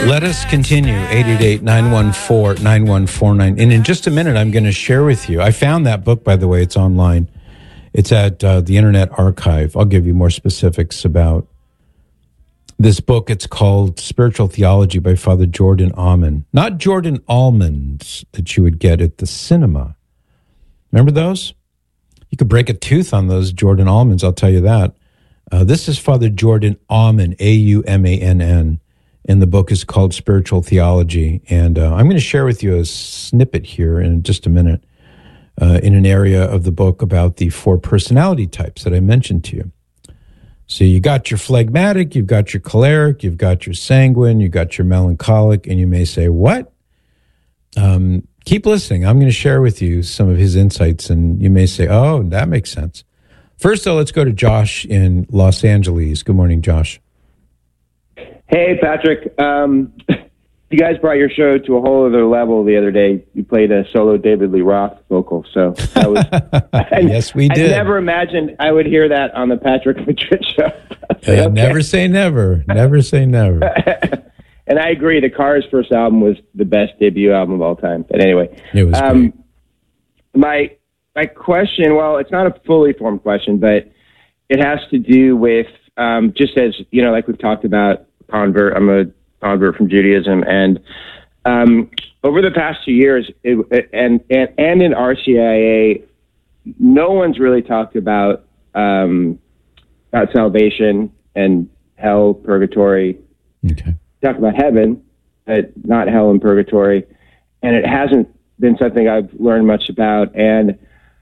Let us continue, 888-914-9149. And in just a minute, I'm going to share with you. I found that book, by the way. It's online. It's at the Internet Archive. I'll give you more specifics about this book. It's called Spiritual Theology by Father Jordan Aumann. Not Jordan almonds that you would get at the cinema. Remember those? You could break a tooth on those Jordan almonds, I'll tell you that. This is Father Jordan Aumann, Aumann, and the book is called Spiritual Theology. And I'm going to share with you a snippet here in just a minute in an area of the book about the 4 personality types that I mentioned to you. So you got your phlegmatic, you've got your choleric, you've got your sanguine, you've got your melancholic, and you may say, what? Keep listening. I'm going to share with you some of his insights, and you may say, oh, that makes sense. First, though, let's go to Josh in Los Angeles. Good morning, Josh. Hey, Patrick. You guys brought your show to a whole other level the other day. You played a solo David Lee Roth vocal. So that was yes, we did. I never imagined I would hear that on the Patrick Madrid show. Okay. Never say never. Never say never. And I agree. The Cars' first album was the best debut album of all time. But anyway, it was great. My question, well, it's not a fully formed question, but it has to do with just as, you know, like we've talked about, I'm a convert from Judaism, and over the past 2 years, and in RCIA, no one's really talked about salvation and hell, purgatory. Okay. Talk about heaven, but not hell and purgatory, and it hasn't been something I've learned much about. And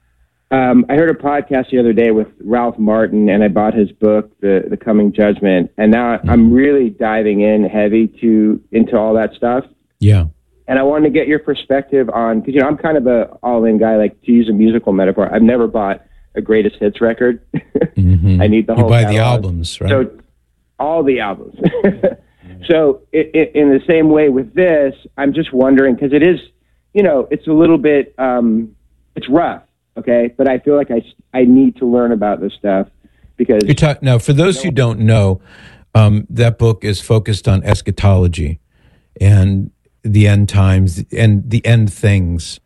I heard a podcast the other day with Ralph Martin, and I bought his book, The Coming Judgment, and now I'm really diving in heavy into all that stuff. Yeah. And I wanted to get your perspective on, because, you know, I'm kind of a all-in guy, like, to use a musical metaphor. I've never bought a greatest hits record. Mm-hmm. I need the whole You buy catalog. the albums, right? So all the albums. So in the same way with this, I'm just wondering, because it is, you know, it's a little bit, it's rough. Okay, but I feel like I need to learn about this stuff because... Now, for those who don't know, that book is focused on eschatology and the end times and the end things.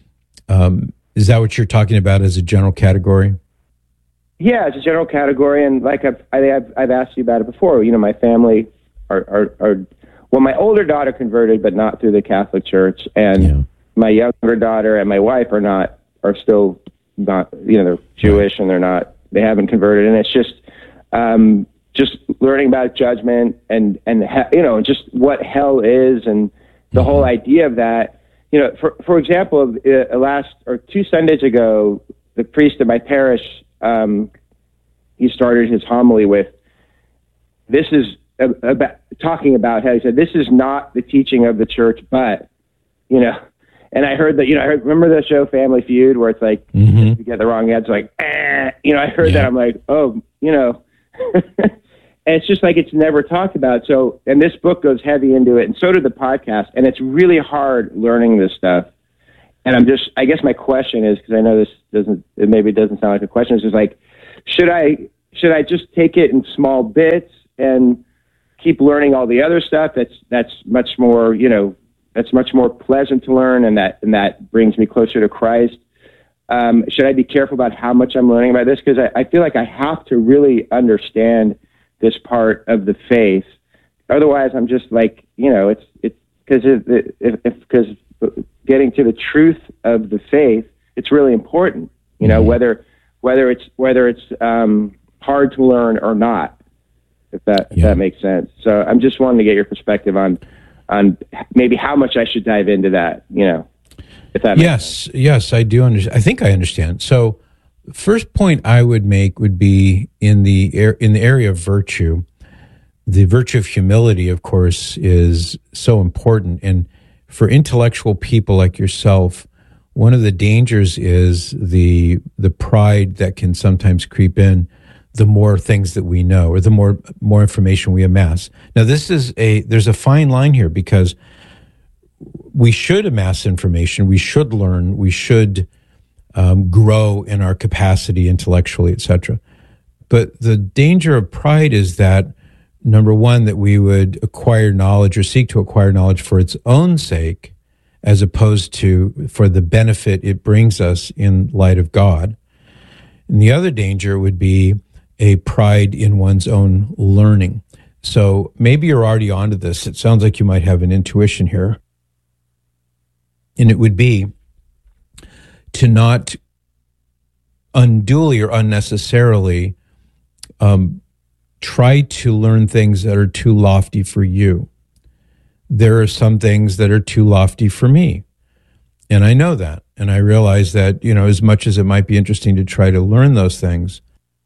Is that what you're talking about as a general category? Yeah, it's a general category, and like I've asked you about it before. You know, my family are well, my older daughter converted, but not through the Catholic Church, and my younger daughter and my wife are still not, you know, they're Jewish and they haven't converted. And it's just learning about judgment and you know, just what hell is and the whole idea of that. You know, for example, last or 2 Sundays ago, the priest at my parish, he started his homily with, this is about talking about hell. He said, this is not the teaching of the church, but, you know, and I heard that, you know, remember the show Family Feud where it's like, you get the wrong answer, like, you know, I heard that. I'm like, oh, you know, and it's just like, it's never talked about. So, and this book goes heavy into it. And so did the podcast. And it's really hard learning this stuff. And I guess my question is, because I know it doesn't sound like a question. It's just like, should I just take it in small bits and keep learning all the other stuff? That's much more, you know, that's much more pleasant to learn, and that brings me closer to Christ. Should I be careful about how much I'm learning about this? Because I feel like I have to really understand this part of the faith. Otherwise, I'm just like, you know, it's because getting to the truth of the faith, it's really important. You know, whether it's hard to learn or not, if that makes sense. So I'm just wanting to get your perspective on maybe how much I should dive into that, you know, if that makes sense. Yes, I do understand. I think I understand. So first point I would make would be in the area of virtue. The virtue of humility, of course, is so important. And for intellectual people like yourself, one of the dangers is the pride that can sometimes creep in the more things that we know or the more information we amass. Now, there's a fine line here because we should amass information, we should learn, we should grow in our capacity intellectually, etc. But the danger of pride is that number one, that we would acquire knowledge or seek to acquire knowledge for its own sake, as opposed to for the benefit it brings us in light of God. And the other danger would be a pride in one's own learning. So maybe you're already onto this. It sounds like you might have an intuition here. And it would be to not unduly or unnecessarily try to learn things that are too lofty for you. There are some things that are too lofty for me. And I know that. And I realize that, as much as it might be interesting to try to learn those things,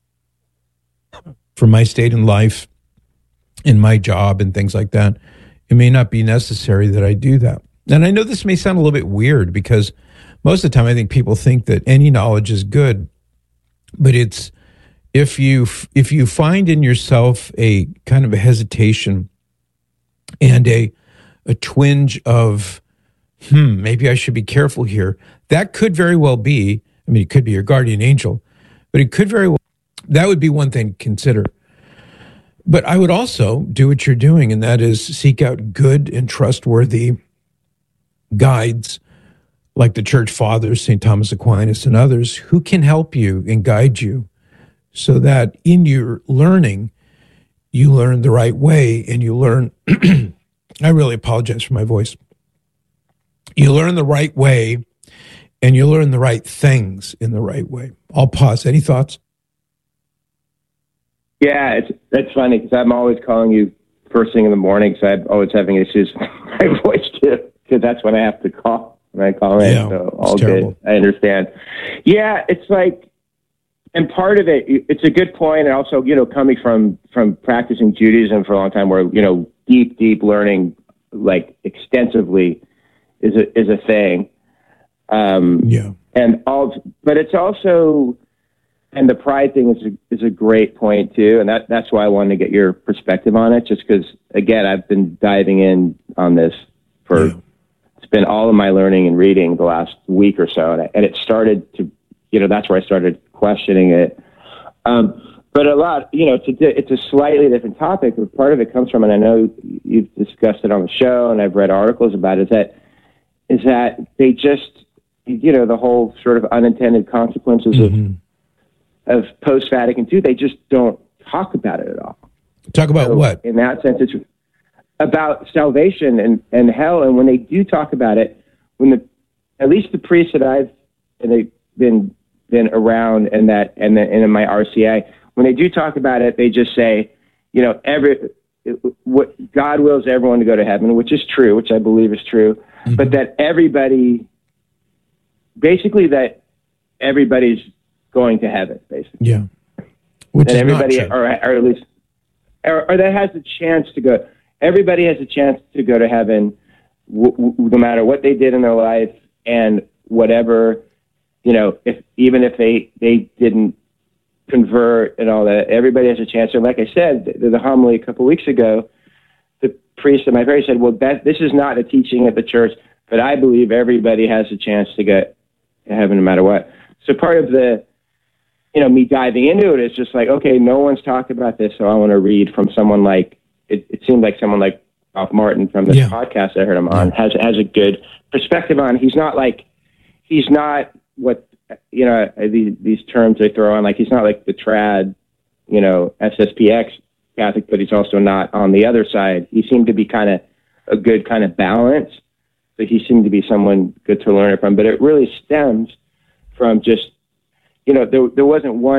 for my state in life, in my job and things like that, it may not be necessary that I do that. And I know this may sound a little bit weird, because most of the time I think people think that any knowledge is good. But it's, if you find in yourself a kind of a hesitation and a twinge of, maybe I should be careful here, that could very well be, it could be your guardian angel, but it could very well, that would be one thing to consider. But I would also do what you're doing, and that is seek out good and trustworthy guides like the church fathers, St. Thomas Aquinas and others, who can help you and guide you so that in your learning, you learn the right way, and you learn, I really apologize for my voice. You learn the right way, and you learn the right things in the right way. I'll pause. Any thoughts? Yeah, it's funny, because I'm always calling you first thing in the morning, so I'm always having issues with my voice too, because that's when I have to call when I call in. Yeah, so all terrible. good. I understand. Yeah, it's like, and part of it, it's a good point, and also, coming from practicing Judaism for a long time, where deep learning, like extensively, is a thing. But it's also. And the pride thing is a great point too, and that's why I wanted to get your perspective on it. Just because, again, I've been diving in on this for it's been all of my learning and reading the last week or so, and it started to, that's where I started questioning it. But a lot, it's a slightly different topic, but part of it comes from, and I know you've discussed it on the show, and I've read articles about it, is that they just, the whole sort of unintended consequences of post-Vatican II, they just don't talk about it at all. Talk about what? In that sense, it's about salvation and hell. And when they do talk about it, at least the priests that I've been around and in my RCI, when they do talk about it, they just say, what God wills everyone to go to heaven, which is true, which I believe is true, but that everybody's going to heaven, basically. Yeah. Which and is everybody, not true. or at least, or that has a chance to go. Everybody has a chance to go to heaven, no matter what they did in their life, and whatever, even if they didn't convert and all that. Everybody has a chance. And like I said, the homily a couple of weeks ago, the priest at my parish said, "Well, this is not a teaching at the church, but I believe everybody has a chance to get to heaven, no matter what." So part of the me diving into it is just like, okay, no one's talked about this, so I want to read from someone like, it seemed like someone like Ralph Martin from this podcast I heard him on has a good perspective on. He's not what, these terms they throw on, like he's not like the trad, SSPX Catholic, but he's also not on the other side. He seemed to be kind of a good kind of balance. So he seemed to be someone good to learn it from, but it really stems from just, there wasn't one